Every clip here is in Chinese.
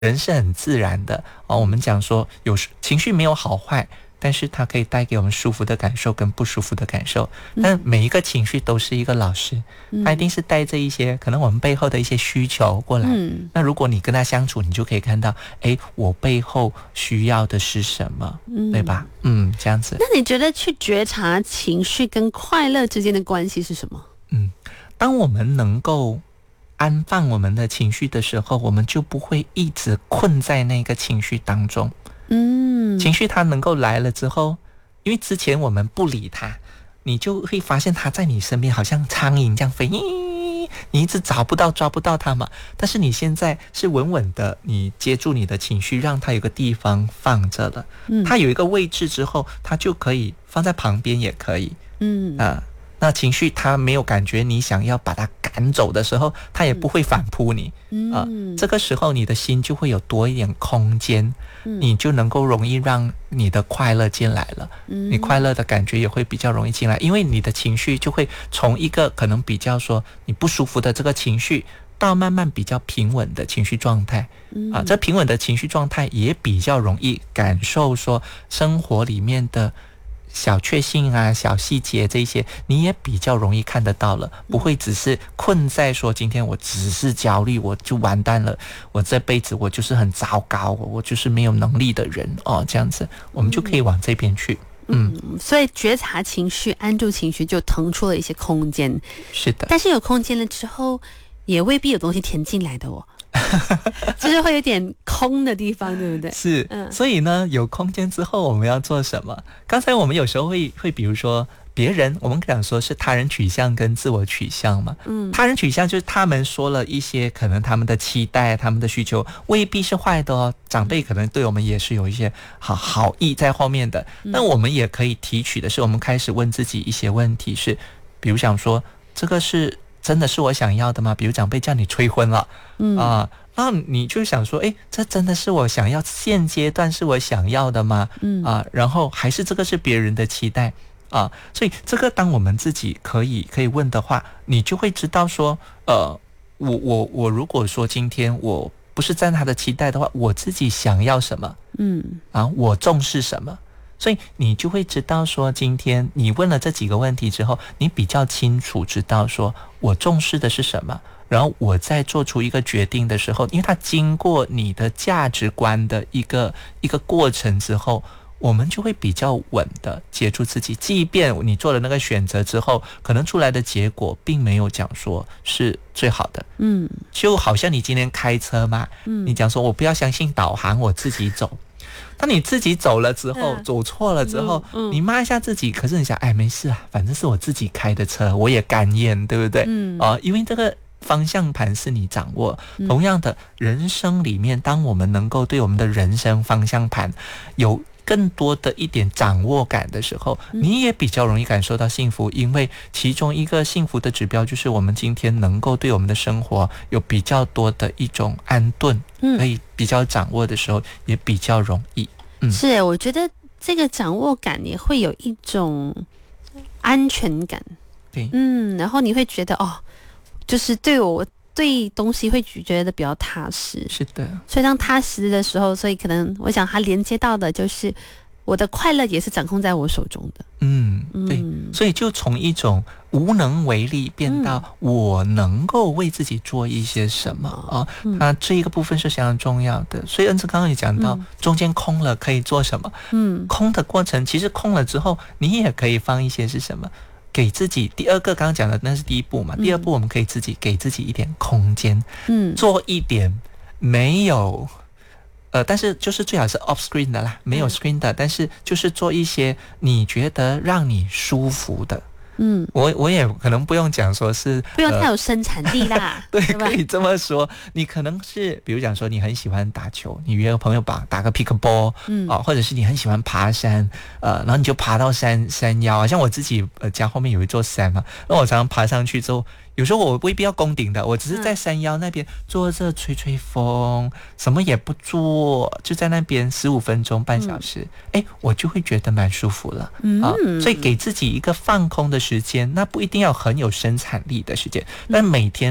人是很自然的我们讲说有情绪没有好坏，但是它可以带给我们舒服的感受跟不舒服的感受，但每一个情绪都是一个老师，它一定是带着一些可能我们背后的一些需求过来，那如果你跟他相处，你就可以看到我背后需要的是什么，对吧？这样子。 那你觉得去觉察情绪跟快乐之间的关系是什么？ 当我们能够安放我们的情绪的时候，我们就不会一直困在那个情绪当中。情绪它能够来了之后，因为之前我们不理它，你就会发现它在你身边好像苍蝇这样飞，你一直抓不到它嘛。但是你现在是稳稳的，你接住你的情绪，让它有个地方放着了，它有一个位置之后，它就可以放在旁边也可以，那情绪它没有感觉你想要把它赶走的时候，它也不会反扑你，这个时候你的心就会有多一点空间，你就能够容易让你的快乐进来了，你快乐的感觉也会比较容易进来，因为你的情绪就会从一个可能比较说你不舒服的这个情绪，到慢慢比较平稳的情绪状态，这平稳的情绪状态也比较容易感受说生活里面的小确幸啊，小细节这些你也比较容易看得到了，不会只是困在说今天我只是焦虑我就完蛋了，我这辈子我就是很糟糕，我就是没有能力的人这样子我们就可以往这边去。 所以觉察情绪，安住情绪，就腾出了一些空间。 是的， 但是有空间了之后，也未必有东西填进来的就是会有点空的地方，对不对？ 是，所以呢，有空间之后我们要做什么？刚才我们有时候会比如说别人，我们讲说是他人取向跟自我取向嘛。他人取向就是他们说了一些可能他们的期待、他们的需求，未必是坏的长辈可能对我们也是有一些好意在后面的。那我们也可以提取的是，我们开始问自己一些问题是，比如想说这个是真的是我想要的吗？比如长辈叫你催婚了，那你就想说，这真的是我想要，现阶段是我想要的吗？然后还是这个是别人的期待所以这个当我们自己可以问的话，你就会知道说，我如果说今天我不是站他的期待的话，我自己想要什么？我重视什么？所以你就会知道说，今天你问了这几个问题之后，你比较清楚知道说我重视的是什么，然后我在做出一个决定的时候，因为它经过你的价值观的一个过程之后，我们就会比较稳的接住自己，即便你做了那个选择之后，可能出来的结果并没有讲说是最好的。就好像你今天开车嘛，你讲说我不要相信导航，我自己走。当你自己走了之后，走错了之后，你骂一下自己，可是你想，没事啊，反正是我自己开的车，我也甘愿，对不对？因为这个方向盘是你掌握。同样的，人生里面，当我们能够对我们的人生方向盘有更多的一点掌握感的时候，你也比较容易感受到幸福，因为其中一个幸福的指标就是我们今天能够对我们的生活有比较多的一种安顿，可以比较掌握的时候也比较容易。 是，我觉得这个掌握感也会有一种安全感。 对， 然后你会觉得就是对东西会觉得比较踏实。 是的， 所以当踏实的时候，所以可能我想它连接到的就是我的快乐也是掌控在我手中的。 对，所以就从一种无能为力变到我能够为自己做一些什么那这一个部分是相当重要的。所以恩慈刚刚也讲到，中间空了可以做什么？空的过程其实空了之后，你也可以放一些是什么？给自己第二个刚刚讲的那是第一步嘛，第二步我们可以给自己一点空间，做一点没有但是就是最好是 off screen 的啦，没有 screen 的，但是就是做一些你觉得让你舒服的。我也可能不用讲说是不用太有生产力啦对，可以这么说。你可能是比如讲说你很喜欢打球，你约个朋友打个 pickleball，或者是你很喜欢爬山，然后你就爬到山腰，像我自己家后面有一座山嘛，那我常常爬上去之后，有时候我未必要攻顶的，我只是在山腰那边坐着吹吹风，什么也不做，就在那边15分钟半小时，我就会觉得蛮舒服了。所以给自己一个放空的时间，那不一定要很有生产力的时间，但每天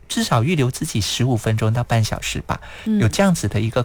至少预留自己15分钟到半小时吧，有这样子的一个